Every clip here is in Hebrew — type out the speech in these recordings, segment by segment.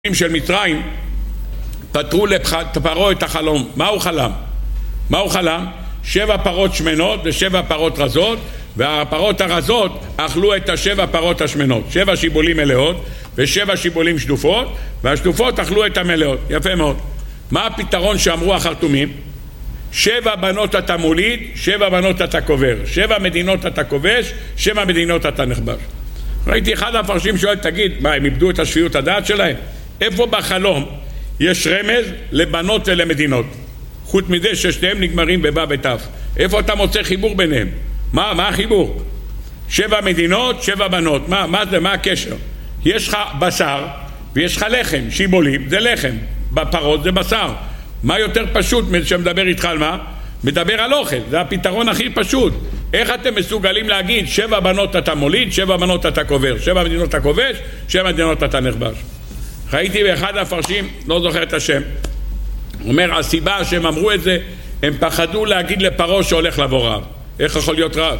של מצרים פתרו לפרעה את החלום. מה הוא חלם? 7 פרות שמנות ו7 פרות רזות, והפרות הרזות אכלו את 7 פרות השמנות. 7 שיבולים מלאות ו7 שיבולים שדופות, והשדופות אכלו את המלאות. יפה מאוד. מה הפתרון שאמרו החרטומים? 7 בנות אתה מוליד, 7 בנות אתה קובר. 7 מדינות אתה כובש, 7 מדינות אתה נכבש. ראיתי אחד הפרשים שואל, תגיד, מה, הם איבדו את השפיות הדעת שלהם? איפה בחלום יש רמז לבנות ולמדינות? חוץ מזה ששתיהם נגמרים בבא ותף. איפה אתה מוצא חיבור ביניהם? מה החיבור? 7 מדינות, 7 בנות. מה זה? מה הקשר? יש לך בשר ויש לך לחם. שיבולים זה לחם, בפרות זה בשר. מה יותר פשוט שמדבר איתך על מה? מדבר על אוכל. זה הפתרון הכי פשוט. איך אתם מסוגלים להגיד 7 בנות אתה מוליד, 7 בנות אתה קובר, 7 מדינות אתה כובש, 7 מדינות אתה נכבש? ראיתי באחד הפרשים, לא זוכר את השם, אומר, הסיבה שהם אמרו את זה, הם פחדו להגיד לפרעה שהולך לבוא רעב. איך יכול להיות רעב?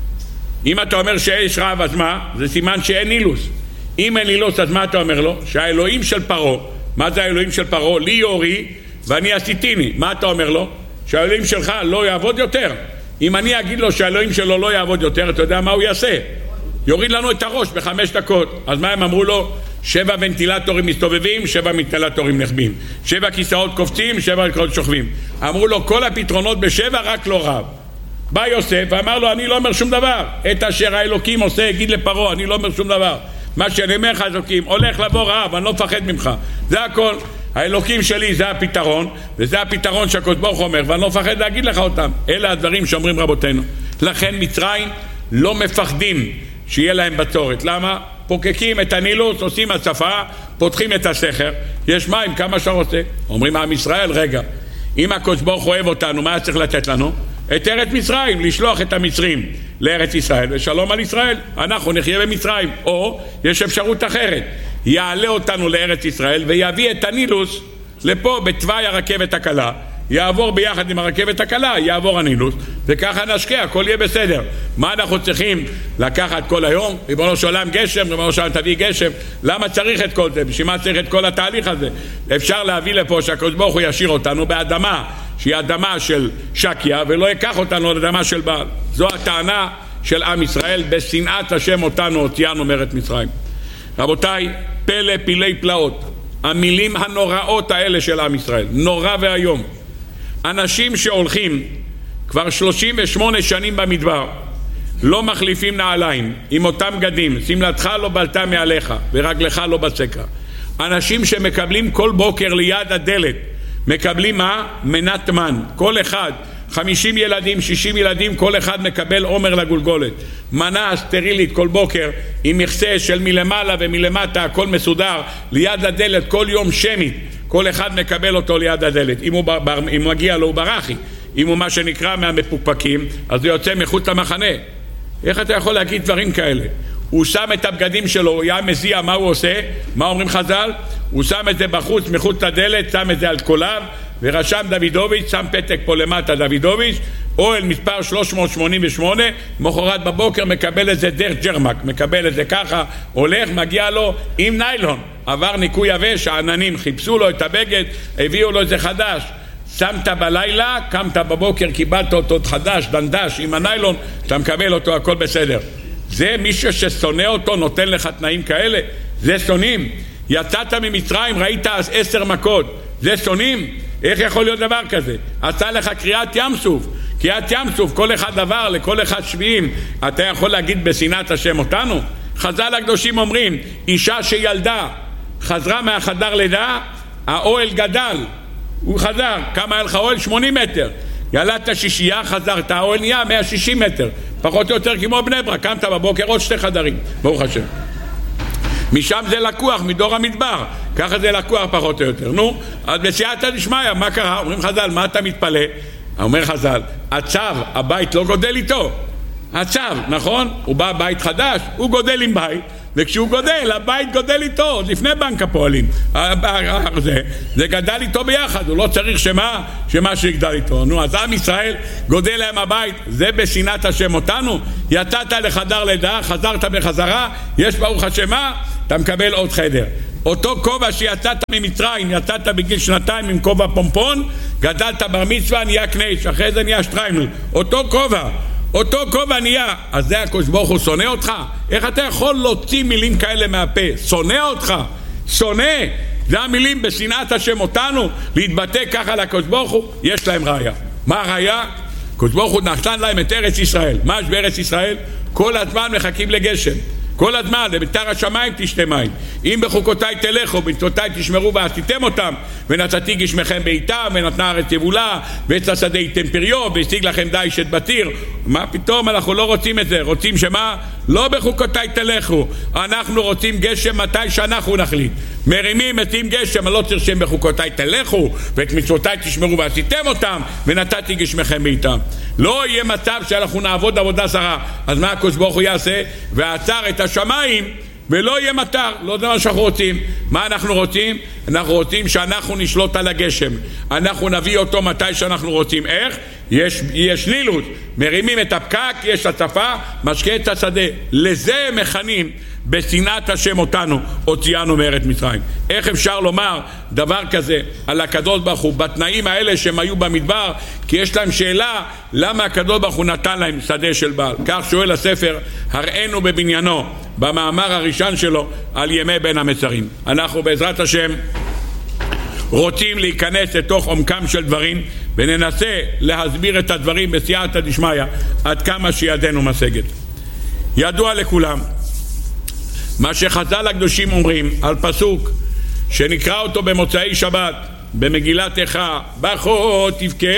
אם אתה אומר שיש רעב, אז מה? זה סימן שאין אילוס. אם אין אילוס, אז מה אתה אומר לו? שהאלוהים של פרעה, מה זה האלוהים של פרעה? לי יורי ואני עשיתיני. מה אתה אומר לו? שהאלוהים שלך לא יעבוד יותר. אם אני אגיד לו שהאלוהים שלו לא יעבוד יותר, אתה יודע מה הוא יעשה? יוריד לנו את הראש ב5 דקות. אז מה הם אמרו לו? 7 ונטילטורים מסתובבים, 7 ונטילטורים נחבים. 7 כיסאות קופצים, 7 כיסאות שוכבים. אמרו לו כל הפתרונות ב7, רק לא רב. בא יוסף ואמר לו, אני לא אומר שום דבר. את אשר האלוקים עושה, הגיד לפרעה, אני לא אומר שום דבר. מה שאני אומר לך, אלוקים, הולך לבוא רב, אני לא מפחד ממך. זה הכל. האלוקים שלי זה הפתרון, וזה הפתרון שהקדוש ברוך הוא אומר, ואני לא מפחד להגיד לך אותם. אלה הדברים שאומרים רבותינו. לכן מצרים לא מפחדים שיהיה להם בצורת. למה? פוקקים את הנילוס, עושים הצפה, פותחים את הסכר, יש מים כמה שרוצה. אומרים עם ישראל, רגע, אם הקדוש ברוך הוא אוהב אותנו, מה צריך לתת לנו? את ארץ מצרים, לשלוח את המצרים לארץ ישראל, ושלום על ישראל, אנחנו נחיה במצרים. או יש אפשרות אחרת, יעלה אותנו לארץ ישראל ויביא את הנילוס לפה בתוואי הרכבת הקלה, יעבור ביחד עם הרכבת הקלה, יעבור הנילוס, וככה נשקיע, הכל יהיה בסדר. מה אנחנו צריכים לקחת כל היום? ריבונו של עולם גשם, ריבונו של עולם תביא גשם. למה צריך את כל זה? בשביל מה צריך את כל התהליך הזה? אפשר להביא לפה שהקדוש ברוך הוא ישאיר אותנו באדמה שהיא אדמה של שקיה, ולא ייקח אותנו לאדמה של בעל. זו הטענה של עם ישראל, בשנאת השם אותנו הוציאנו מארץ מצרים. רבותיי, פלא פילי פלאות, המילים הנוראות האלה של עם ישראל, נורא והיום. אנשים שהולכים כבר 38 שנים במדבר, לא מחליפים נעליים, עם אותם גדים, שמלתך לא בלטה מעליך ורגלך לא בצקה. אנשים שמקבלים כל בוקר ליד הדלת, מקבלים מה? מנת מן. כל אחד, 50 ילדים, 60 ילדים, כל אחד מקבל עומר לגולגולת. מנה סטרילית כל בוקר, עם מכסה של מלמעלה ומלמטה, הכל מסודר, ליד הדלת, כל יום שמית. כל אחד מקבל אותו ליד הדלת. אם הוא מגיע לו הוא ברחי. אם הוא מה שנקרא מהמפוקפקים, אז הוא יוצא מחוץ למחנה. איך אתה יכול להגיד דברים כאלה? הוא שם את הבגדים שלו, הוא היה מזיע, מה הוא עושה? מה אומרים חז"ל? הוא שם את זה בחוץ, מחוץ לדלת, שם את זה על קוליו, ורשם דוידוביץ', שם פתק פה למטה דוידוביץ', אוהל מספר 388, מחרת בבוקר מקבל את זה דרך ג'רמק, מקבל את זה ככה, הולך, מגיע לו עם ניילון, עבר ניקוי יבש, העננים חיפשו לו את הבגד, הביאו לו את זה חדש, שמת בלילה, קמת בבוקר, קיבלת אותו חדש, דנדש עם הניילון, אתה מקבל אותו, הכל בסדר. זה מישהו ששונא אותו נותן לך תנאים כאלה? זה שונאים. יצאת ממצרים, ראית אז 10 מכות, זה שונאים? איך יכול להיות דבר כזה? עשה לך קריאת ים סוף, קריאת ים סוף, כל אחד דבר, לכל אחד שביעים. אתה יכול להגיד בשנאת השם אותנו? חז"ל הקדושים אומרים, אישה שילדה חזרה מהחדר לידה, האוהל גדל, הוא חזר, כמה היה לך אוהל? 80 מטר. ילדת 6, חזרת, האוהל נהיה 160 מטר, פחות או יותר כמו בני ברק, קמת בבוקר עוד 2 חדרים, ברוך השם. משם זה לקוח, מדור המדבר, ככה זה לקוח פחות או יותר. נו, אז בסייעתא דשמיא, מה קרה? אומרים חז"ל, מה אתה מתפלא? אומר חז"ל, הצב, הבית לא גודל איתו. הצב, נכון? הוא בא בית חדש, הוא גודל עם בית, וכשהוא גודל, הבית גודל איתו, לפני בנק הפועלים. זה גדל איתו ביחד, הוא לא צריך שמה שיגדל איתו. נו, אז עם ישראל גודל להם הבית, זה בשנאת השם אותנו. יצאת לחדר לידה, חזרת בחזרה, יש ברוך השם, אתה מקבל עוד חדר. אותו כובע שיצאת ממצרים, יצאת בגיל 2 עם כובע פומפון, גדלת בר מצווה, נהיה קנייש, אחרי זה נהיה שטריימל, אותו כובע נהיה. אז זה הקדוש ברוך הוא שונא אותך? איך אתה יכול להוציא מילים כאלה מהפה? שונא אותך, שונא. זה המילים בשנאת השם אותנו, להתבטא ככה לקדוש ברוך הוא. יש להם ראיה. מה הראיה? הקדוש ברוך הוא נתן להם את ארץ ישראל. מה יש בארץ ישראל? כל הזמן מחכים לגשם, כל הזמן, לביתר השמיים תשתה מים. אם בחוקותיי תלכו, במצוותיי תשמרו ועשיתם אותם, ונתתי גשמכם בעיתם, ונתנה ארץ יבולה, ועץ השדה ייתן פריו, והשיג לכם דיש את בתיר. מה פתאום? אנחנו לא רוצים את זה. רוצים שמה? לא בחוקותיי תלכו. אנחנו רוצים גשם מתי שאנחנו נחליט. מרימים מתים גשם, לא צריך שהם בחוקותיי תלכו, ואת מצוותיי תשמרו ועשיתם אותם, ונתתי גשמכם בעיתם. לא יהיה מצב שאנחנו נעבוד עבודה זרה. אז מה הקדוש ברוך הוא יעשה? ועצר את השמיים ולא יהיה מטר. לא זה מה שאנחנו רוצים. מה אנחנו רוצים? אנחנו רוצים שאנחנו נשלוט על הגשם, אנחנו נביא אותו מתי שאנחנו רוצים. איך? יש נילות, מרימים את הפקק, יש הצפה, משקה את השדה. לזה מכנים בשנאת השם אותנו, הוציאנו מארץ מצרים. איך אפשר לומר דבר כזה על הקדוש ברוך הוא בתנאים האלה שהם היו במדבר? כי יש להם שאלה למה הקדוש ברוך הוא נתן להם שדה של בעל. כך שואל הספר הראינו בבניינו במאמר הראשון שלו על ימי בין המצרים. אנחנו בעזרת השם רוצים להיכנס לתוך עומקם של דברים, וננסה להסביר את הדברים בסייעתא דשמיא עד כמה שידנו משגת. ידוע לכולם מה שחז"ל הקדושים אומרים על פסוק שנקרא אותו במוצאי שבת במגילת איכה: בכו תבכה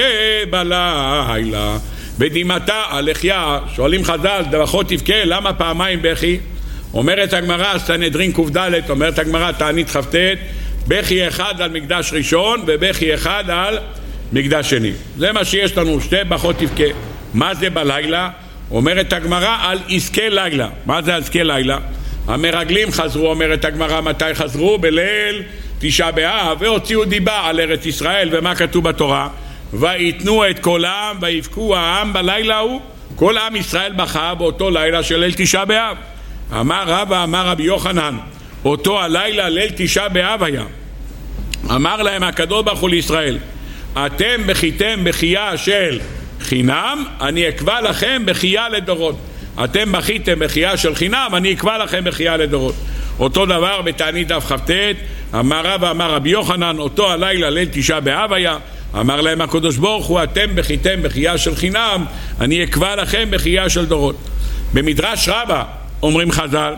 בלילה בדמעתה הלחיה. שואלים חז"ל, בכו תבכה, למה פעמיים בכי? אומרת הגמרא סנהדרין ק"ד, אומרת הגמרא תענית כ"ט, בכי אחד על מקדש ראשון ובכי אחד על מקדש שני. זה מה שיש לנו, שתי בכות תבכה. מה זה בלילה? אומרת הגמרא על עסקי לילה. מה זה עסקי לילה? המרגלים חזרו, אומרת הגמרא, מתי חזרו? בליל תשעה באב, והוציאו דיבה על ארץ ישראל. ומה כתוב בתורה? ויתנו את קולם ויבכו העם בלילה ההוא. כל עם ישראל בכה באותו לילה של ליל תשעה באב. אמר רבא, אמר רבי יוחנן, אותו הלילה ליל תשעה באב היה. אמר להם הקדוש ברוך הוא לישראל: אתם בכיתם בכייה של חינם, אני אקבע לכם בכייה לדורות. אתם בכיתם בכייה של חינם, אני אקבע לכם בכייה לדורות. אותו דבר בתענית דף כ"ט, אמר רבא, אמר רבי יוחנן, אותו הלילה ליל תשעה באב היה. אמר להם הקדוש ברוך הוא: אתם בכיתם בכייה של חינם, אני אקבע לכם בכייה של דורות. במדרש רבה אומרים חז"ל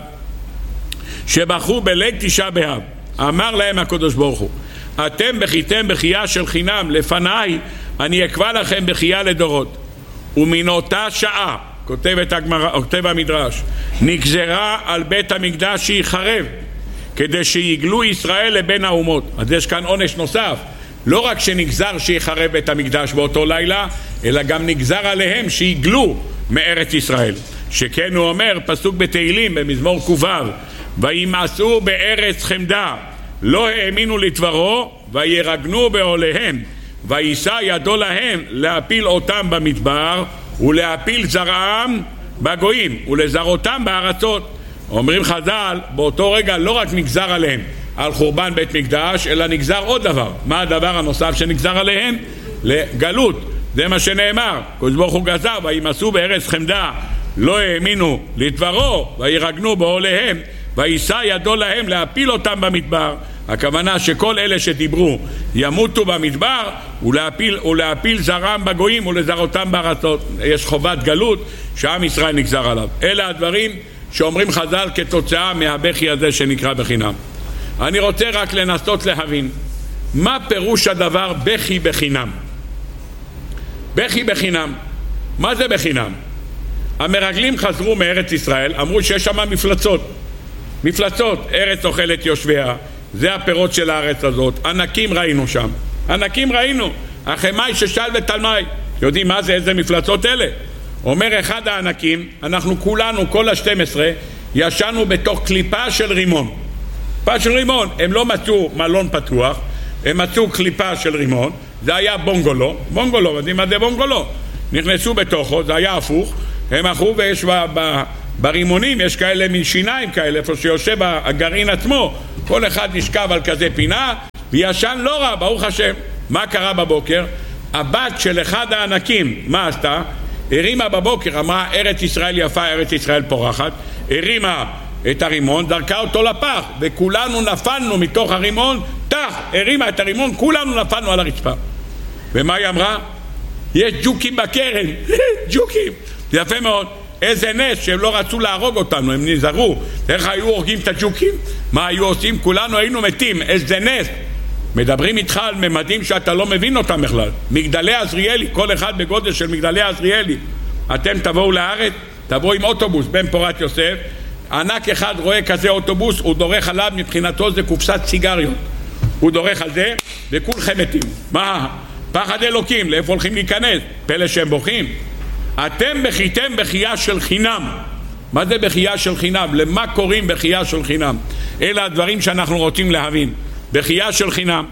שבכו בליל תשעה באב. אמר להם הקדוש ברוך הוא: אתם בכיתם בכייה של חינם, לפניי אני אקבע לכם בכייה לדורות. ומן אותה שעה, כותב המדרש, נגזרה על בית המקדש שיחרב, כדי שיגלו ישראל לבין האומות. אז יש כאן עונש נוסף, לא רק שנגזר שיחרב בית המקדש באותו לילה, אלא גם נגזר עליהם שיגלו מארץ ישראל. שכן הוא אומר, פסוק בתהילים במזמור ק"ו: וימאסו בארץ חמדה, לא האמינו לדברו, וירגנו בעוליהם, ויישא ידו להם להפיל אותם במדבר, ולהפיל זרעם בגויים, ולזרותם בארצות. אומרים חז"ל, באותו רגע לא רק נגזר עליהם על חורבן בית מקדש, אלא נגזר עוד דבר. מה הדבר הנוסף שנגזר עליהם? לגלות. זה מה שנאמר, הקדוש ברוך הוא גזר: וימאסו בארץ חמדה, לא האמינו לדברו, וירגנו בעוליהם, ויישא ידו להם להפיל אותם במדבר. הכוונה שכל אלה שדיברו ימותו במדבר, ולהפיל זרעם בגויים ולזרותם בארצות. יש חובת גלות שעם ישראל נגזר עליו. אלה הדברים שאומרים חז"ל כתוצאה מהבכי הזה שנקרא בחינם. אני רוצה רק לנסות להבין מה פירוש הדבר בכי בחינם. בכי בחינם, מה זה בחינם? המרגלים חזרו מארץ ישראל, אמרו שיש שם מפלצות, ארץ אוכלת יושביה, זה הפירות של הארץ הזאת. ענקים ראינו שם, ענקים ראינו, החמאי ששל ותלמי. יודעים מה זה, איזה מפלצות אלה? אומר אחד הענקים, אנחנו כולנו, כל ה-12 ישנו בתוך קליפה של רימון. קליפה של רימון. הם לא מצאו מלון פתוח, הם מצאו קליפה של רימון. זה היה בונגולו, יודעים מה זה בונגולו? נכנסו בתוכו, זה היה הפוך. הם הלכו ויש ברימונים יש כאלה מין שיניים כאלה, איפה שיושב הגרעין עצמו, כל אחד נשכב על כזה פינה, וישן לא רע, ברוך השם. מה קרה בבוקר? הבת של אחד הענקים, מה עשתה? הרימה בבוקר, אמרה ארץ ישראל יפה, ארץ ישראל פורחת, הרימה את הרימון, דרכה אותו לפח, וכולנו נפלנו מתוך הרימון, הרימה את הרימון, כולנו נפלנו על הרצפה. ומה היא אמרה? יש ג'וקים בקרן, ג'וקים. זה יפה מאוד. איזה נס שהם לא רצו להרוג אותנו, הם נזהרו. איך היו הורגים את הג'וקים? מה היו עושים? כולנו היינו מתים. איזה נס. מדברים איתך על ממדים שאתה לא מבין אותם בכלל. מגדלי עזריאלי, כל אחד בגודל של מגדלי עזריאלי. אתם תבואו לארץ, תבואו עם אוטובוס בין פורת יוסף, ענק אחד רואה כזה אוטובוס, הוא דורך עליו, מבחינתו זה קופסת סיגריות. הוא דורך על זה וכולכם מתים. מה? פחד אלוקים, לאיפה הולכים להיכנס? פלא שהם בוכים. אתם בכיתם בחייה של חינם. מה זה בחייה של חינם? למה קוראים בחייה של חינם? אלה הדברים שאנחנו רוצים להבין. בחייה של חינם.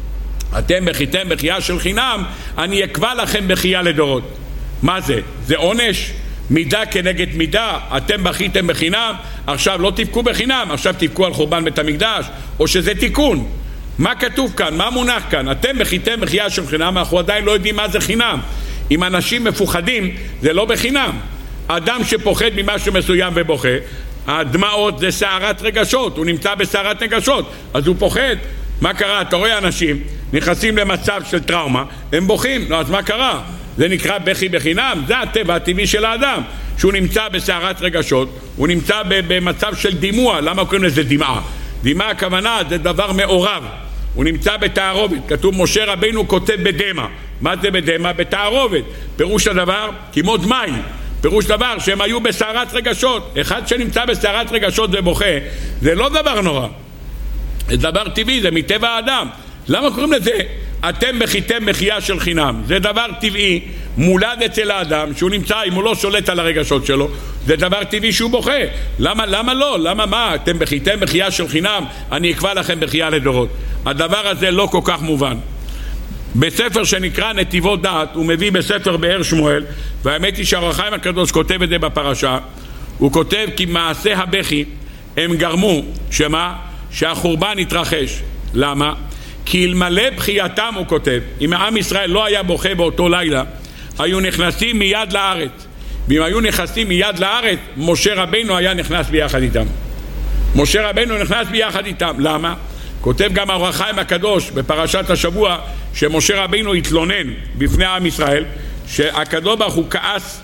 אתם בכיתם בחייה של חינם, אני אקבע לכם בחייה לדורות. מה זה? זה עונש? מידה כנגד מידה. אתם בכיתם בחינם, עכשיו לא תבכו בחינם, עכשיו תבכו על חורבן בית המקדש, או שזה תיקון. מה כתוב כאן? מה מונח כאן? אתם בכיתם בחייה של חינם, אנחנו עדיין לא יודעים מה זה חינם. אם אנשים מפוחדים, זה לא בחינם. אדם שפוחד ממשהו מסוים ובוכה, הדמעות זה סערת רגשות, הוא נמצא בסערת רגשות, אז הוא פוחד. מה קרה? אתה רואה אנשים נכנסים למצב של טראומה, הם בוכים, אז מה קרה? זה נקרא בכי בחינם, זה הטבע הטבעי של האדם, שהוא נמצא בסערת רגשות, הוא נמצא במצב של דימוע. למה קוראים לזה דמעה? דמעה הכוונה זה דבר מעורב, הוא נמצא בתערובת. כתוב משה רבינו כותב בדמה. מה זה בדמה? בתערובת. פירוש הדבר כמו מים, פירוש דבר שהם היו בסערת רגשות. אחד שנמצא בסערת רגשות ובוכה, זה לא דבר נורא, זה דבר טבעי, זה מטבע האדם. למה קוראים לזה אתם בכיתם בחייה של חינם? זה דבר טבעי, מולד אצל האדם, שהוא נמצא, אם הוא לא שולט על הרגשות שלו, זה דבר טבעי שהוא בוכה. למה לא? למה מה? אתם בכיתם בחייה של חינם, אני אקבע לכם בחייה לדורות. הדבר הזה לא כל כך מובן. בספר שנקרא נתיבות דעת, הוא מביא בספר באר שמואל, והאמת היא שהאור החיים הקדוש כותב את זה בפרשה. הוא כותב כי מעשה הבכי הם גרמו שמה? שהחורבן יתרחש. למה? כי אלמלא בחייתם, הוא כותב, אם העם ישראל לא היה בוכה באותו לילה, היו נכנסים מיד לארץ. ואם היו נכנסים מיד לארץ, משה רבינו היה נכנס ביחד איתם. משה רבינו נכנס ביחד איתם. למה? כותב גם האור החיים הקדוש בפרשת השבוע, שמשה רבינו התלונן בפני עם ישראל, שהקדוש ברוך הוא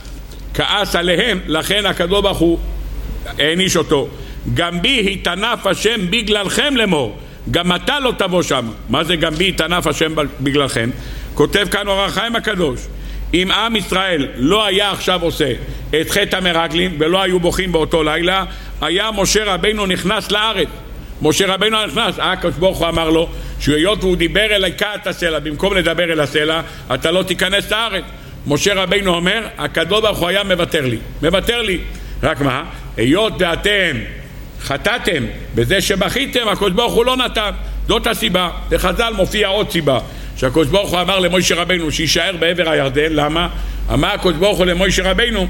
כעס עליהם, לכן הקדוש ברוך הוא העניש אותו. גם בי התענף השם בגללכם לאמור, גם אתה לא תבוא שם. מה זה גם בי התענף השם בגללכם? כותב כאן אור החיים הקדוש, אם עם ישראל לא היה עכשיו עושה את חטא המרגלים ולא היו בוכים באותו לילה, היה משה רבינו נכנס לארץ. משה רבינו נכנס, הקדוש ברוך הוא אמר לו שהיות והוא דיבר אל עיקת הסלע, במקום לדבר אל הסלע, אתה לא תיכנס לארץ. משה רבינו אומר, הקדוש ברוך הוא היה מוותר לי. רק מה? היות ואתם חטאתם בזה שבכיתם, הקדוש ברוך הוא לא נתן. זאת הסיבה. בחז"ל מופיע עוד סיבה, שהקדוש ברוך הוא אמר למשה רבינו שישאר בעבר הירדן. למה? אמר הקדוש ברוך הוא למשה רבינו,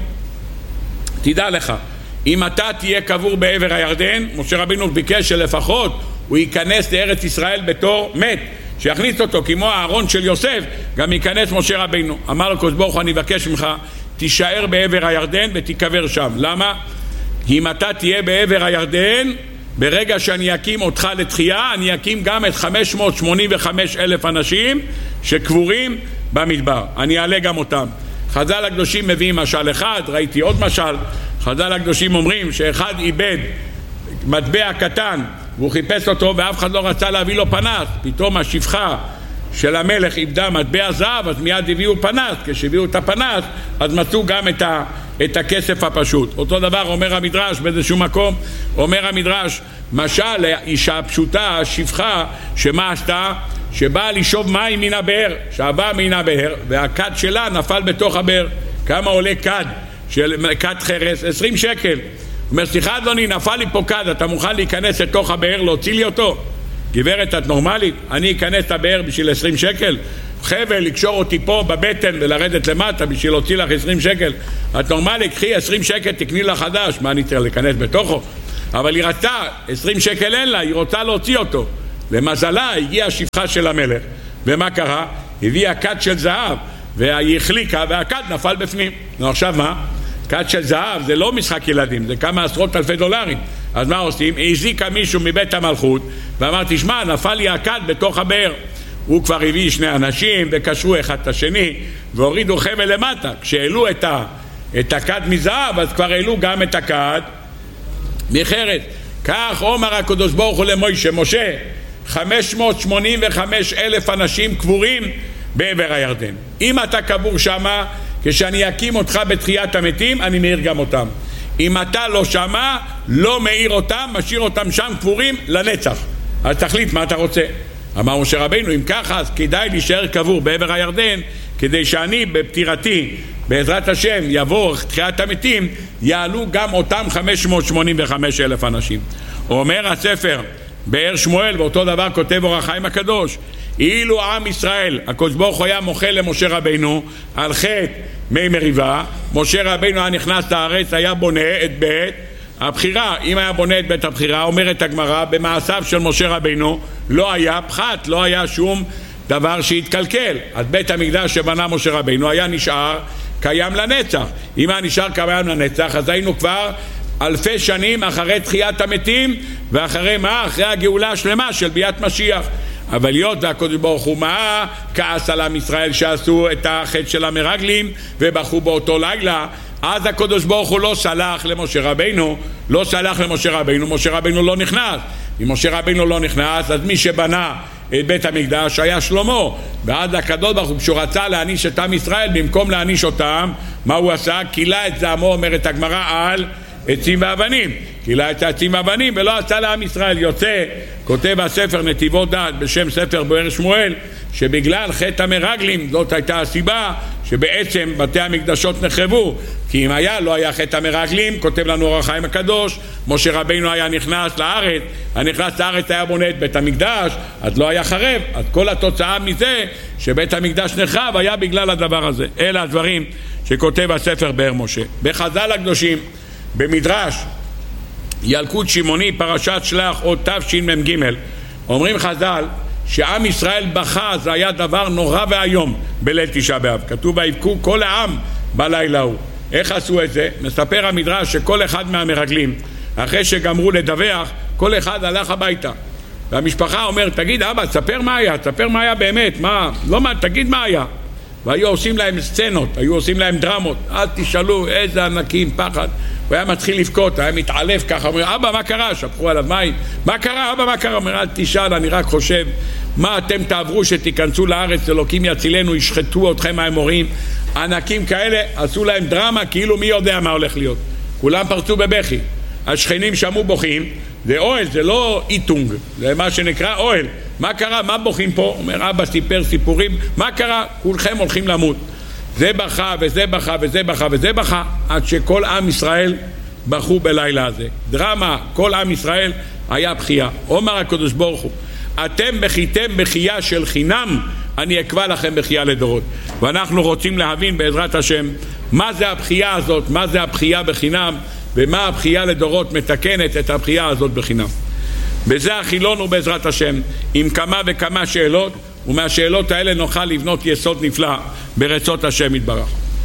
תדע לך, אם אתה תהיה קבור בעבר הירדן, משה רבינו ביקש שלפחות הוא ייכנס לארץ ישראל בתור מת, שיכניס אותו כמו הארון של יוסף, גם ייכנס משה רבינו. אמר לקדוש ברוך הוא, אני מבקש ממך, תישאר בעבר הירדן ותיקבר שם. למה? אם אתה תהיה בעבר הירדן, ברגע שאני אקים אותך לתחייה, אני אקים גם את 585,000 אנשים שקבורים במדבר, אני אעלה גם אותם. חז"ל הקדושים מביאים משל אחד, ראיתי עוד משל. חז"ל הקדושים אומרים שאחד איבד מטבע קטן והוא חיפש אותו ואף אחד לא רצה להביא לו פנס. פתאום השפחה של המלך איבדה מטבע זהב, אז מיד הביאו פנס. כשהביאו את הפנס אז מצאו גם את הכסף הפשוט. אותו דבר אומר המדרש באיזשהו מקום, אומר המדרש, משל אישה פשוטה, השפחה, שמה עשתה? שבאה לשאוב מים מן הבאר, שעבה מן הבאר והכד שלה נפל בתוך הבאר. כמה עולה כד? של כד חרס? 20 שקל. אומר, סליחה אדוני, נפל לי פה כד, אתה מוכן להיכנס לתוך הבאר להוציא לי אותו? גברת, את נורמלית? אני אכנס לבאר בשביל 20 שקל? חבל, לקשור אותי פה בבטן ולרדת למטה בשביל להוציא לך 20 שקל? את נורמלית? קחי 20 שקל, תקני לה חדש. מה, אני צריך להיכנס בתוכו? אבל היא רצתה, 20 שקל אין לה, היא רוצה להוציא אותו. למזלה הגיעה השפחה של המלך, ומה קרה? הביאה כד של זהב, והיא החליקה והכד נפל בפנים. עכשיו מה? כד של זהב זה לא משחק ילדים, זה כמה עשרות אלפי דולרים. אז מה עושים? היא הזיקה מישהו מבית המלכות ואמר, תשמע, נפל לי הכד בתוך הבאר. הוא כבר הביא שני אנשים וקשרו אחד את השני והורידו חבל למטה. כשהעלו את הכד מזהב, אז כבר העלו גם את הכד מחרס. כך אומר הקדוש ברוך הוא למוישה, משה, 585,000 אנשים קבורים בעבר הירדן. אם אתה קבור שמה, כשאני אקים אותך בתחיית המתים, אני מאיר גם אותם. אם אתה לא שמה, לא מאיר אותם, משאיר אותם שם קבורים לנצח. אז תחליט מה אתה רוצה. אמר משה רבינו, אם ככה, אז כדאי להישאר קבור בעבר הירדן, כדי שאני בפטירתי, בעזרת השם, יבוא תחיית המתים, יעלו גם אותם 585,000 אנשים. אומר הספר באר שמואל, ואותו דבר כותב אור החיים הקדוש, אילו עם ישראל, הקדוש ברוך הוא היה מוחל למשה רבינו על חטא מי מריבה, משה רבינו היה נכנס לארץ, היה בונה את בית הבחירה. אם היה בונה את בית הבחירה, אומרת הגמרא, במעשיו של משה רבינו לא היה פחת, לא היה שום דבר שהתקלקל. אז בית המקדש שבנה משה רבינו היה נשאר קיים לנצח. אם היה נשאר קיים לנצח, אז היינו כבר אלפי שנים אחרי תחיית המתים, ואחרי מה? אחרי הגאולה השלמה של ביאת משיח. אבל להיות והקדוש ברוך הוא מה? כעס על עם ישראל שעשו את החטא של המרגלים ובחרו באותו לילה. אז הקדוש ברוך הוא לא סלח למשה רבינו, משה רבינו לא נכנס. אם משה רבינו לא נכנס, אז מי שבנה את בית המקדש היה שלמה. ואז הקדוש ברוך הוא, כשהוא רצה להעניש את עם ישראל, במקום להעניש אותם, מה הוא עשה? קילה את זעמו, אומרת הגמרא, על עצים ואבנים. קילה את העצים ואבנים ולא עשה לעם ישראל. יוצא, כותב הספר נתיבות דעת בשם ספר באר שמואל, שבגלל חטא המרגלים זאת הייתה הסיבה שבעצם בתי המקדשות נחרבו. כי אם לא היה חטא המרגלים, כותב לנו אור החיים הקדוש, משה רבינו היה נכנס לארץ, היה בונה את בית המקדש, אז לא היה חרב. אז כל התוצאה מזה שבית המקדש נחרב היה בגלל הדבר הזה. אלה הדברים שכותב הספר באר משה. בחז"ל הקדושים, במדרש ילקוט שמעוני פרשת שלח עוד תשמ"ג, אומרים חז"ל שעם ישראל בכה, זה היה דבר נורא והיום בליל תשעה באב. כתוב ויבכו כל העם בלילה ההוא. איך עשו את זה? מספר המדרש שכל אחד מהמרגלים, אחרי שגמרו לדווח, כל אחד הלך הביתה, והמשפחה אומר, תגיד אבא, תספר מה היה באמת, תגיד מה היה. והיו עושים להם סצנות, היו עושים להם דרמות. אל תשאלו איזה ענקים, פחד. הוא היה מתחיל לבכות, היה מתעלף ככה, אומר, אבא מה קרה? שפכו עליו מים, מה קרה אבא, מה קרה? אומר, אל תשאל, אני רק חושב מה אתם תעברו שתיכנסו לארץ, אלוקים יצילנו, ישחטו אתכם האמורים. ענקים כאלה עשו להם דרמה, כאילו מי יודע מה הולך להיות. כולם פרצו בבכי, השכנים שמעו בוכים. זה אוהל, זה לא איתונג, זה מה שנקרא אוהל. מה קרה? מה בוכים פה? אומר, אבא סיפר סיפורים, מה קרה? כולכם הולכים למות. זה בכה וזה בכה וזה בכה וזה בכה, עד שכל עם ישראל בכו בלילה הזה. דרמה, כל עם ישראל היה בחייה. אומר הקדוש ברוך הוא, אתם בכיתם בחייה של חינם, אני אקבע לכם בחייה לדורות. ואנחנו רוצים להבין בעזרת השם מה זה הבחייה הזאת, מה זה הבחייה בחינם, ומה הבחייה לדורות מתקנת את הבחייה הזאת בחינם. בזה החילון הוא בעזרת השם עם כמה וכמה שאלות, ומהשאלות האלה נוכל לבנות יסוד נפלא ברצות השם יתברך.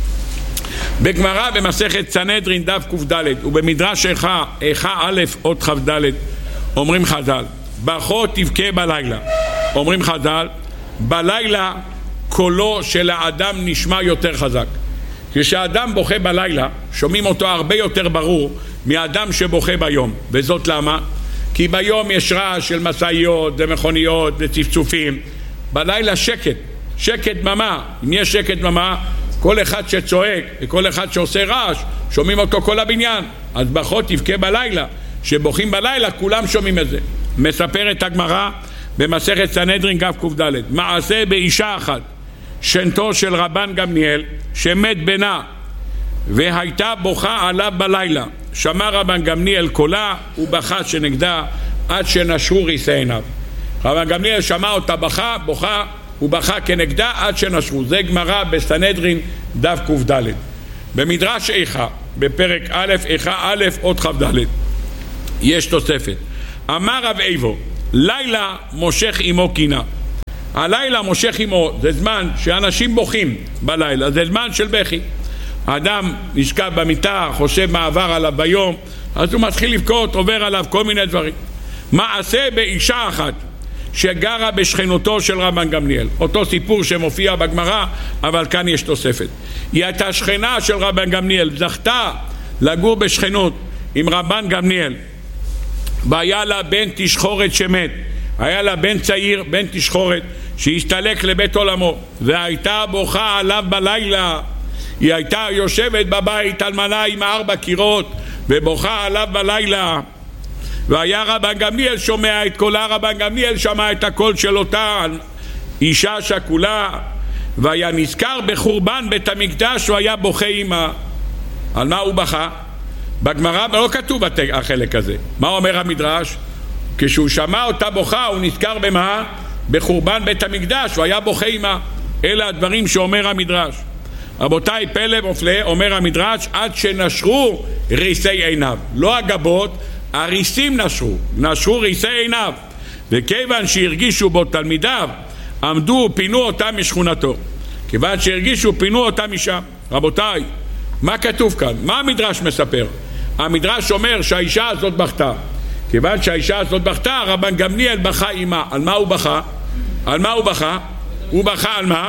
בגמרא במסכת סנהדרין דף קד ובמדרש איכה א' אות כ"ד אומרים חז"ל, בכו תבכה בלילה. אומרים חז"ל, בלילה קולו של האדם נשמע יותר חזק. כשהאדם בוכה בלילה שומעים אותו הרבה יותר ברור מהאדם שבוכה ביום. וזאת למה? כי ביום יש רעש של משאיות ומכוניות וצפצופים. בלילה שקט דממה. אם יש שקט דממה, כל אחד שצועק וכל אחד שעושה רעש שומעים אותו כל הבניין. אז בכו תבכה בלילה. שבוכים בלילה כולם שומעים את זה. מספרת הגמרא במסכת סנהדרין דף קד, מעשה באישה אחת, שנתו של רבן גמליאל, שמת בנה והייתה בוכה עליו בלילה. שמע רבן גמליאל קולה ובכה שנגדה עד שנשרו ריסי עיניו. רבן גמליאל שמע אותה בוכה, הוא בכה כנגדה עד שנשרו. זה גמרא בסנהדרין דף קד. במדרש איכה בפרק א', איכה א', עוד כ"ד, יש תוספת. אמר רב איבו, לילה מושך עמו קינה. הלילה מושך עמו, זה זמן שאנשים בוכים בלילה, זה זמן של בכי. האדם נשכב במיטה, חושב מה עבר עליו ביום, אז הוא מתחיל לבכות, עובר עליו כל מיני דברים. מעשה באישה אחת שגרה בשכנותו של רבן גמליאל, אותו סיפור שמופיע בגמרא, אבל כאן יש תוספת. היא הייתה שכנה של רבן גמליאל, זכתה לגור בשכנות עם רבן גמליאל, והיה לה בן תשחורת שמת, היה לה בן צעיר, בן תשחורת, שהסתלק לבית עולמו, והייתה בוכה עליו בלילה. היא הייתה יושבת בבית אלמנה עם 4 קירות ובוכה עליו בלילה, והיה רבן גמליאל שומע את קולה. רבן גמליאל שמע את הקול של אותה אישה שכולה, והיה נזכר בחורבן בית המקדש, הוא היה בוכה עמה. על מה הוא בכה? בגמרא לא כתוב החלק הזה. מה אומר המדרש? כשהוא שמע אותה בוכה הוא נזכר במה? בחורבן בית המקדש, הוא היה בוכה עמה. אלה הדברים שאומר המדרש. רבותיי, פלא מופלא, אומר המדרש, עד שנשרו ריסי עיניו, לא הגבות, הריסים נשרו ריסי עיניו, וכיוון שהרגישו בו תלמידיו, עמדו ופינו אותם משכונתו. כיוון שהרגישו פינו אותם משם. רבותיי, מה כתוב כאן? מה המדרש מספר? המדרש אומר שהאישה הזאת בכתה. כיוון שהאישה הזאת בכתה, רבן גמליאל בכה עמה. על מה הוא בכה? על מה הוא בכה? הוא בכה על מה?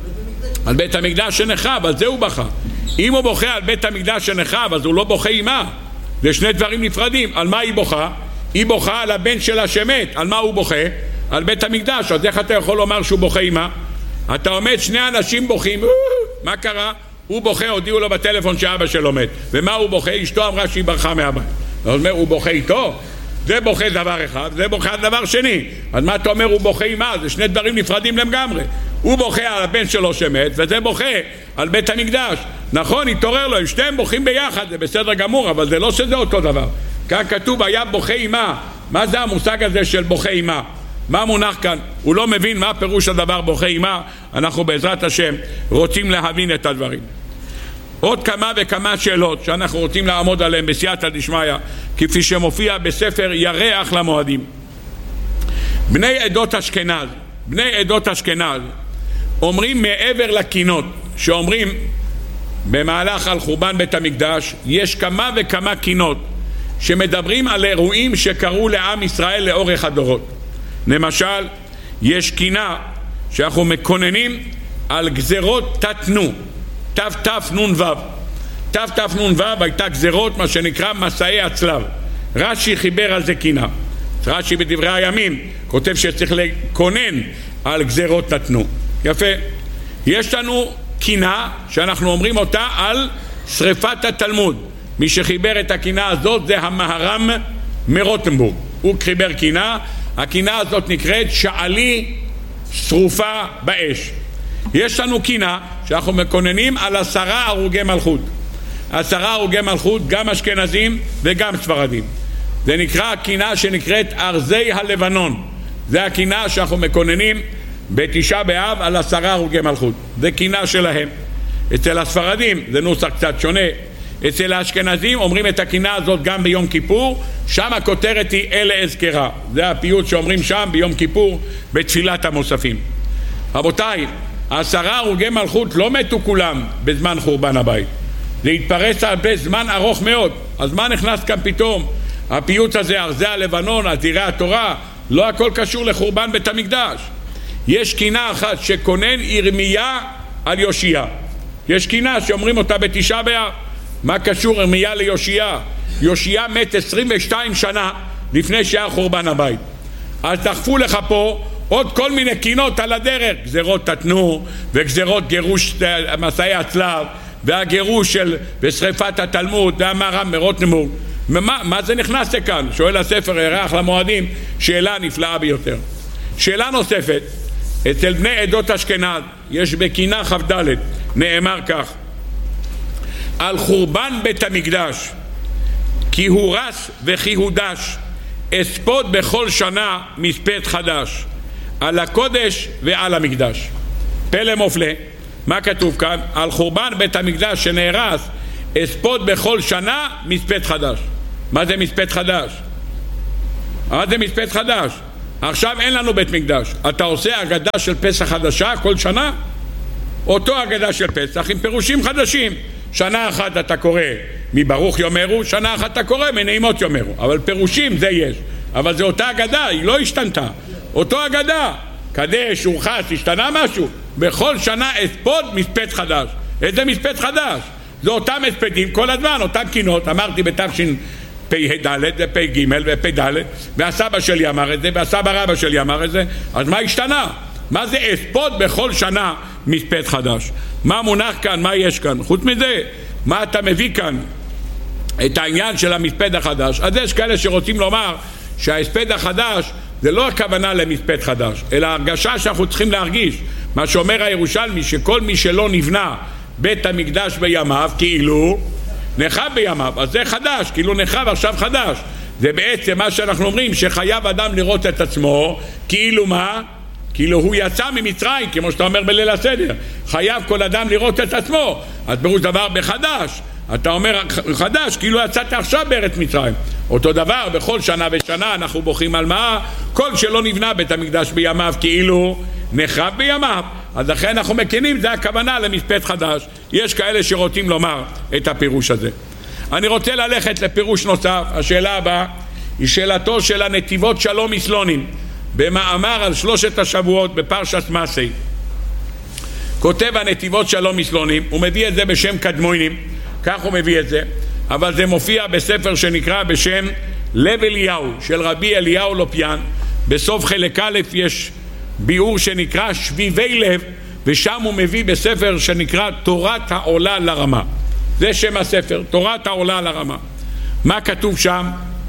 על בית המקדש שנחרב, על זה הוא בכה. אם הוא בוכה על בית המקדש שנחרב, אז הוא לא בוכה עמה. זה שני דברים נפרדים. על מה היא בוכה? היא בוכה על הבן שלה שמת. על מה הוא בוכה? על בית המקדש. אז איך אתה יכול לומר שהוא בוכה עמה? אתה עומד, שני אנשים בוכים, מה קרה? הוא בוכה, הודיעו לו בטלפון שאבא שלו מת. ומה הוא בוכה? אשתו אמרה שהיא ברחה מהבית. אז אומר, הוא בוכה איתו? זה בוכה דבר אחד, זה בוכה דבר שני. אז מה אתה אומר הוא בוכה עמה? זה שני דברים נפרדים לגמרי. הוא בוכה על הבן שלו שמת, וזה בוכה על בית המקדש. נכון, התעורר לו, הם שניהם בוכים ביחד, זה בסדר גמור, אבל זה לא שזה אותו דבר. כאן כתוב היה בוכה עמה. מה זה המושג הזה של בוכה עמה? מה מונח כאן? הוא לא מבין מה פירוש הדבר בוכה עמה. אנחנו בעזרת השם רוצים להבין את הדברים. עוד כמה וכמה שאלות שאנחנו רוצים לעמוד עליהן בסייעתא דשמיא, כפי שמופיע בספר ירח למועדים. בני עדות אשכנז אומרים מעבר לקינות שאומרים במהלך על חורבן בית המקדש, יש כמה וכמה קינות שמדברים על אירועים שקרו לעם ישראל לאורך הדורות. למשל, יש קינה שאנחנו מקוננים על גזרות תתנו, תתנ"ו. תתנ"ו הייתה גזרות, מה שנקרא מסעי הצלב. רש"י חיבר על זה קינה. רש"י בדברי הימים כותב שצריך לקונן על גזרות נתנו. יפה. יש לנו קינה שאנחנו אומרים אותה על שריפת התלמוד. מי שחיבר את הקינה הזאת זה המהר"ם מרוטנבורג. הוא חיבר קינה. הקינה הזאת נקראת שעלי שרופה באש. יש לנו קינה שאנחנו מקוננים על 10 הרוגי מלכות. 10 הרוגי מלכות, גם אשכנזים וגם ספרדים. זה נקרא קינה שנקראת ארזי הלבנון. זה הקינה שאנחנו מקוננים בתשעה באב על 10 הרוגי מלכות. זה קינה שלהם. אצל הספרדים זה נוסח קצת שונה. אצל האשכנזים אומרים את הקינה הזאת גם ביום כיפור, שם הכותרת היא אלה אזכרה. זה הפיוט שאומרים שם ביום כיפור בתפילת המוספים. רבותיי, 10 הרוגי מלכות לא מתו כולם בזמן חורבן הבית. זה התפרס הרבה זמן ארוך מאוד. אז מה נכנס כאן פתאום? הפיוט הזה, ארזי הלבנון, עתירי התורה, לא הכל קשור לחורבן בית המקדש. יש קינה אחת שקונן ירמיה על יושיה. יש קינה שאומרים אותה בתשעה באב. מה קשור ירמיה ליושיה? יושיה מת 22 שנה לפני שהיה חורבן הבית. אז דחפו לך פה עוד כל מיני קינות על הדרך, גזרות תתנו וגזרות גירוש מסעי הצלב והגירוש של ושריפת התלמוד והמהר"ם מרוטנבורג. מה זה נכנס לכאן? שואל הספר ירח למועדים, שאלה נפלאה ביותר. שאלה נוספת, אצל בני עדות אשכנז יש בקינה כ"ד נאמר כך: על חורבן בית המקדש כי הורס וכי הודש אספוד בכל שנה מספד חדש על הקודש ועל המקדש. פלא מופלא, מה כתוב כאן? על חורבן בית המקדש שנהרס אספוד בכל שנה מספד חדש. מה זה מספד חדש? מה זה מספד חדש? עכשיו אין לנו בית מקדש, אתה עושה אגדה של פסח חדשה כל שנה? אותו אגדה של פסח עם פירושים חדשים. שנה אחת אתה קורא מברוך יאמרו, שנה אחת אתה קורא מנעימות יאמרו, אבל פירושים זה יש, אבל זה אותה אגדה, היא לא השתנתה, אותו אגדה. קדש, הורחץ, השתנה משהו? בכל שנה אספוד מספד חדש. איזה מספד חדש? זה אותם הספדים כל הזמן, אותם קינות. אמרתי בתשפ"ד ופ"ג ופ"ד, והסבא שלי אמר את זה, והסבא רבא שלי אמר את זה. אז מה השתנה? מה זה אספוד בכל שנה מספד חדש? מה מונח כאן? מה יש כאן? חוץ מזה, מה אתה מביא כאן? את העניין של המספד החדש. אז יש כאלה שרוצים לומר שההספד החדש זה לא הכוונה למספד חדש, אלא הרגשה שאנחנו צריכים להרגיש, מה שאומר הירושלמי, שכל מי שלא נבנה בית המקדש בימיו כאילו נחב בימיו, אז זה חדש, כאילו נחב עכשיו חדש. זה בעצם מה שאנחנו אומרים, שחייב אדם לראות את עצמו כאילו מה? כאילו הוא יצא ממצרים, כמו שאתה אומר בליל הסדר. חייב כל אדם לראות את עצמו, אז פירוש דבר בחדש. אתה אומר חדש, כאילו יצאת עכשיו בארץ מצרים. אותו דבר, בכל שנה ושנה אנחנו בוכים על מה? כל שלא נבנה בית המקדש בימיו כאילו נחרב בימיו. אז לכן אנחנו מכינים, זה הכוונה למספד חדש. יש כאלה שרוצים לומר את הפירוש הזה. אני רוצה ללכת לפירוש נוסף. השאלה הבאה היא שאלתו של הנתיבות שלום מסלונים במאמר על 3 השבועות בפרשת מסי. כותב הנתיבות שלום מסלונים, הוא מביא את זה בשם קדמונים, כך הוא מביא את זה, אבל זה מופיע בספר שנקרא בשם לב אליהו של רבי אליהו לופיאן. בסוף חלק א' יש ביאור שנקרא שביבי לב, ושם הוא מביא בספר שנקרא תורת העולה לרמה. זה שם הספר, תורת העולה לרמה. מה כתוב שם?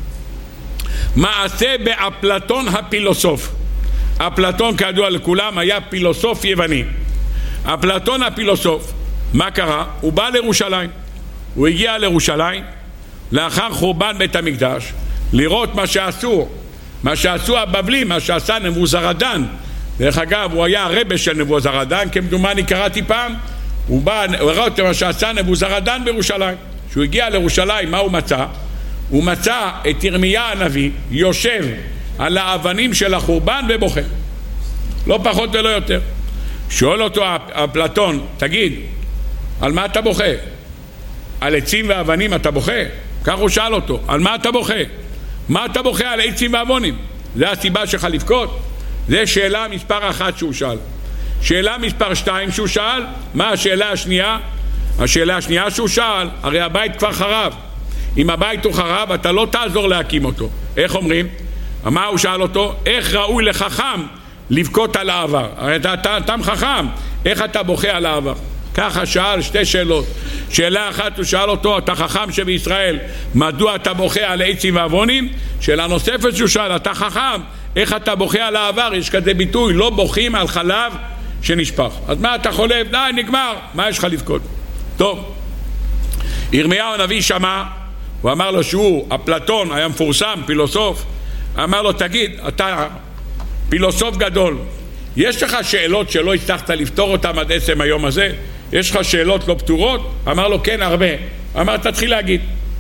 מעשה באפלטון הפילוסוף. אפלטון כידוע לכולם היה פילוסוף יווני. אפלטון הפילוסוף, מה קרה? הוא בא לירושלים. הוא הגיע לירושלים לאחר חורבן בית המקדש לראות מה שעשו הבבלים, מה שעשה נבוזראדן. דרך אגב, הוא היה הרבה של נבוזראדן, כמדומני קראתי פעם. הוא בא לראות מה שעשה נבוזראדן בירושלים. כשהוא הגיע לירושלים, מה הוא מצא? הוא מצא את ירמיה הנביא יושב על האבנים של החורבן ובוכה, לא פחות ולא יותר. שואל אותו אפלטון, תגיד, על מה אתה בוכה? על עצים ואבנים אתה בוכה? כך הוא שאל אותו, על מה אתה בוכה? מה אתה בוכה על עצים ואבנים? זה הסיבה שלך לבכות? זה שאלה מספר 1 שהוא שאל. שאלה מספר 2 שהוא שאל, מה השאלה השנייה? השאלה השנייה שהוא שאל, הרי הבית כבר חרב. אם הבית הוא חרב, אתה לא תעזור להקים אותו. איך אומרים? מה הוא שאל אותו? איך ראוי לחכם לבכות על העבר? הרי אתה חכם, איך אתה בוכה על העבר? ככה שאל 2 שאלות. שאלה אחת הוא שאל אותו, אתה חכם שבישראל, מדוע אתה בוכה על עצים ואבנים? שאלה נוספת שהוא שאל, אתה חכם, איך אתה בוכה על העבר? יש כזה ביטוי, לא בוכים על חלב שנשפך. אז מה אתה חולב? די, נגמר, מה יש לך לבכות? טוב, ירמיהו הנביא שמע, הוא אמר לו שהוא, אפלטון היה מפורסם, פילוסוף, אמר לו, תגיד, אתה פילוסוף גדול, יש לך שאלות שלא הצלחת לפתור אותם עד עצם היום הזה? יש לך שאלות לא פתורות? אמר לו, כן, הרבה. אמר, תתחיל להגיד.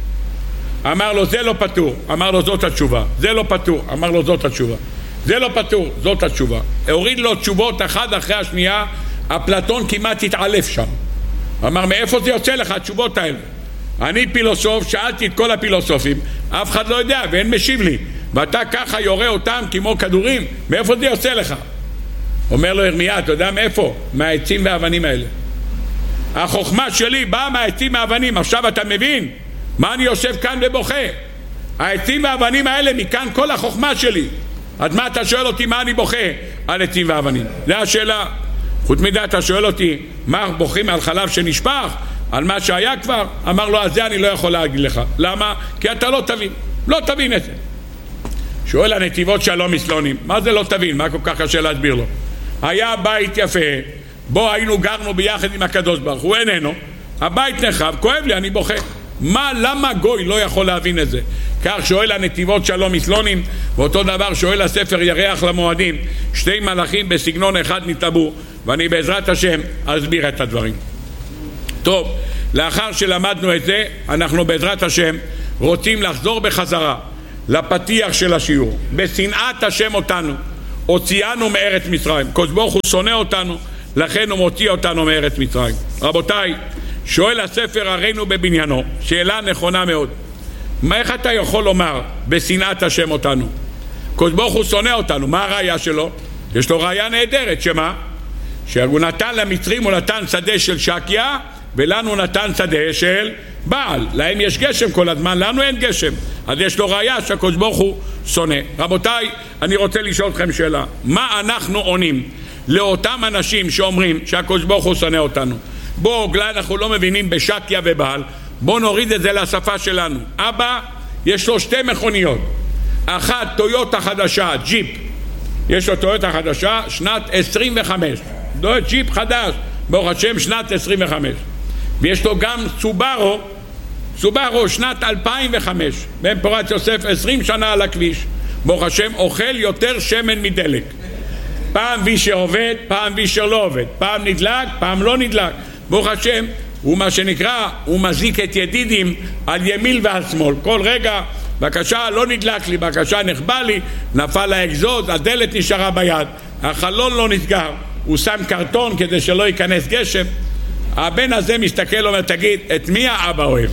אמר לו, זה לא פתור. אמר לו, זאת התשובה. זה לא פתור. אמר לו, זאת התשובה. זה לא פתור, זאת התשובה. הוריד לו תשובות אחת אחרי השנייה, אפלטון כמעט התעלף שם. אמר, מאיפה זה יוצא לך התשובות האלה? אני פילוסוף, שאלתי את כל הפילוסופים, אף אחד לא יודע ואין משיב לי, ואתה ככה יורה אותם כמו כדורים, מאיפה זה יוצא לך? אומר לו ירמיה, אתה יודע מאיפה? מהעצים והאבנים האלה. החוכמה שלי באה מהעצים והאבנים. עכשיו אתה מבין מה אני יושב כאן ובוכה? העצים והאבנים האלה, מכאן כל החוכמה שלי. אז מה אתה שואל אותי מה אני בוכה על עצים ואבנים? זה השאלה. חוץ מזה אתה שואל אותי מה בוכים על חלב שנשפך? על מה שהיה כבר? אמר לו, אז זה אני לא יכול להגיד לך. למה? כי אתה לא תבין. לא תבין את זה. שואל הנתיבות שלום מסלונים, מה זה לא תבין? מה כל כך קשה להסביר לו? היה בית יפה, בו גרנו ביחד עם הקדוש ברוך הוא, איננו. הבית נחרב, כואב לי, אני בוכה. למה גוי לא יכול להבין את זה? כך שואל הנתיבות שלום מסלונים, ואותו דבר שואל הספר ירח למועדים. שתי מלאכים בסגנון אחד נתאבו, ואני בעזרת השם אסביר את הדברים. טוב, לאחר שלמדנו את זה, אנחנו בעזרת השם רוצים לחזור בחזרה לפתיח של השיעור. בשנאת השם אותנו הוציאנו מארץ מצרים. הקדוש ברוך הוא שונא אותנו, לכן הוא מוציא אותנו מארץ מצרים. רבותיי, שואל הספר הרינו בבניינו, שאלה נכונה מאוד. איך אתה יכול לומר בשנאת השם אותנו? הקדוש ברוך הוא שונא אותנו, מה הראיה שלו? יש לו ראיה נהדרת, שמה? שהוא נתן למצרים, הוא נתן שדה של שקיה, ולנו נתן שדה של בעל. להם יש גשם כל הזמן, לנו אין גשם. אז יש לו ראיה שהקדוש ברוך הוא שונא. רבותיי, אני רוצה לשאול אתכם שאלה. מה אנחנו עונים לאותם אנשים שאומרים שהקדוש ברוך הוא שונא אותנו? בואו, אנחנו לא מבינים בשקיה ובעל, בואו נוריד את זה לשפה שלנו. אבא, יש לו שתי מכוניות. אחת טויוטה חדשה, ג'יפ. יש לו טויוטה חדשה, שנת 25. ג'יפ חדש, ברוך השם, שנת 25. ויש לו גם סובארו שנת 2005. בן פורת יוסף 20 שנה על הכביש. ברוך השם, אוכל יותר שמן מדלק. פעם וישר עובד, פעם וישר לא עובד. פעם נדלק, פעם לא נדלק. ברוך השם, הוא מה שנקרא, הוא מזיק את ידידים על ימין ועל שמאל. כל רגע, בקשה לא נדלק לי, בקשה נחבא לי, נפל האגזוז, הדלת נשארה ביד, החלון לא נסגר, הוא שם קרטון כדי שלא ייכנס גשם. הבן הזה מסתכל ואומר, תגיד, את מי האבא אוהב?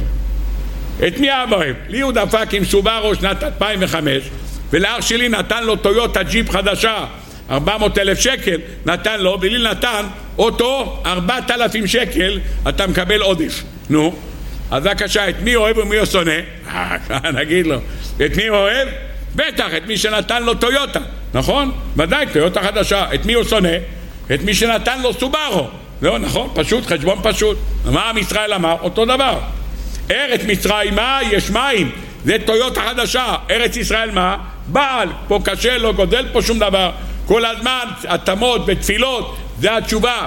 את מי האבא אוהב? לי הוא דפק עם סובארו שנת 2005, ולאח שלי נתן לו טויוטה ג'יפ חדשה, 400,000 שקל נתן לו, ולי נתן אותו 4,000 שקל, אתה מקבל עודף. נו, אז בבקשה, את מי אוהב ומי הוא שונא? נגיד לו, את מי הוא אוהב? בטח, את מי שנתן לו טויוטה, נכון? ודאי, טויוטה חדשה. את מי הוא שונא? את מי שנתן לו סובארו. לא, נכון, פשוט, חשבון פשוט. מה עם ישראל אמר? אותו דבר. ארץ מצרים מה? יש מים, זה טויוטה חדשה. ארץ ישראל מה? בעל, פה קשה, לא גודל פה שום דבר. כל הזמן, התאמות ותפילות, זה התשובה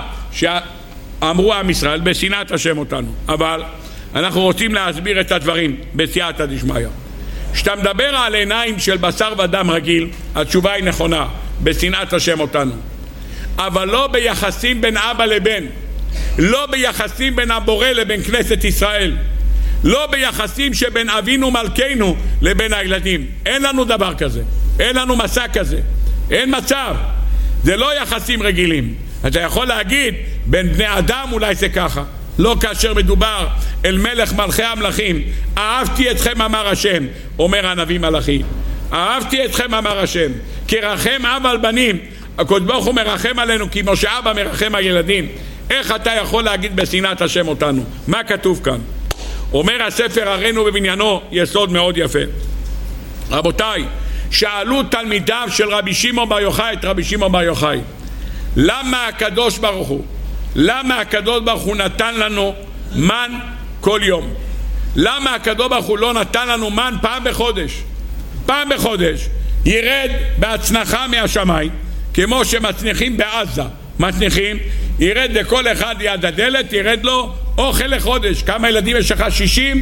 שאמרו עם ישראל, בשנאת השם אותנו. אבל אנחנו רוצים להסביר את הדברים בסייעתא דשמיא. כשאתה מדבר על עיניים של בשר ודם רגיל, התשובה היא נכונה, בשנאת השם אותנו. אבל לא ביחסים בין אבא לבן, לא ביחסים בין הבורא לבין כנסת ישראל, לא ביחסים שבין אבינו מלכנו לבין הילדים. אין לנו דבר כזה, אין לנו מסע כזה, אין מצב. זה לא יחסים רגילים. אתה יכול להגיד בין בני אדם אולי זה ככה, לא כאשר מדובר אל מלך מלכי המלכים. אהבתי אתכם אמר השם, אומר הנביא מלאכי, אהבתי אתכם אמר השם, כי רחם אב על בנים. הקדוש ברוך הוא מרחם עלינו כמו שאבא מרחם על ילדים. איך אתה יכול להגיד בשנאת השם אותנו? מה כתוב כאן? אומר הספר הרינו בבניינו יסוד מאוד יפה. רבותיי, שאלו תלמידיו של רבי שמעון בר יוחאי את רבי שמעון בר יוחאי, למה הקדוש ברוך הוא נתן לנו מן כל יום? למה הקדוש ברוך הוא לא נתן לנו מן פעם בחודש? ירד בהצנחה מהשמיים, כמו שמצניחים בעזה, ירד לכל אחד ליד הדלת, ירד לו אוכל לחודש. כמה ילדים יש לך?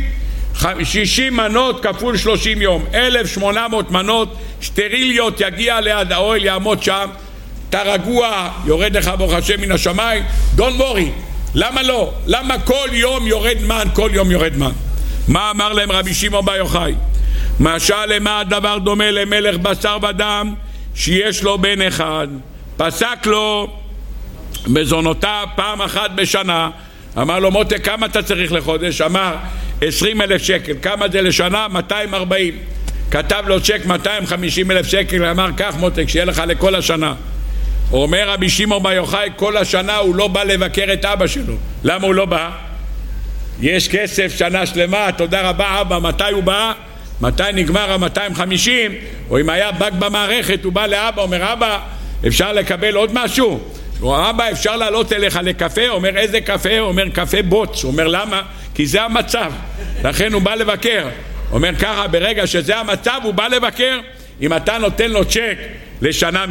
60 מנות כפול 30 יום, 1,800 מנות סטריליות. יגיע ליד האוהל, יעמוד שם, אתה רגוע, יורד לך ברוך השם מן השמיים. Don't worry. למה לא? למה כל יום יורד מן? מה אמר להם רבי שמעון בר יוחאי? משל למה הדבר דומה למלך בשר ודם שיש לו בן אחד, פסק לו מזונותיו פעם אחת בשנה. אמר לו, מוטה, כמה אתה צריך לחודש? אמר 20,000 שקל. כמה זה לשנה? 240. כתב לו צ'ק 250,000 שקל. אמר, כך מוטה, שיהיה לך לכל השנה. אומר רבי שמעון בר יוחאי, כל השנה הוא לא בא לבקר את אבא שלו. למה הוא לא בא? יש כסף שנה שלמה, תודה רבה אבא. מתי הוא בא? מתי נגמר ה-250? או אם היה בג במערכת, הוא בא לאבא, אומר, אבא, אפשר לקבל עוד משהו? או אבא, אפשר לעלות אליך לקפה? אומר, איזה קפה? אומר, קפה בוץ. אומר, למה? כי זה המצב, לכן הוא בא לבקר. אומר ככה, ברגע שזה המצב הוא בא לבקר. אם אתה נותן לו צ'ק לשנה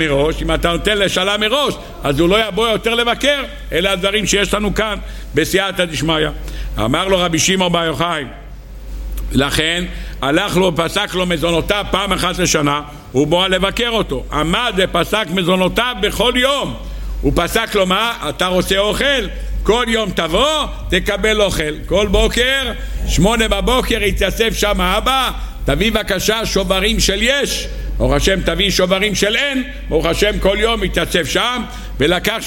מראש, אז הוא לא יבוא יותר לבקר. אלה הדברים שיש לנו כאן בסייעתא דשמיא. אמר לו רבי שמעון בר יוחאי, לכן הלך לו ופסק לו מזונותיו פעם אחת לשנה, הוא בא לבקר אותו, עמד ופסק מזונותיו בכל יום. הוא פסק לו מה? אתה רוצה אוכל? כל יום תבוא, תקבל אוכל. כל בוקר, 8 בבוקר, יתייצב שם אבא, תביא בבקשה שוברים של יש, ברוך השם תביא שוברים של אין, ברוך השם כל יום יתייצב שם, ולקח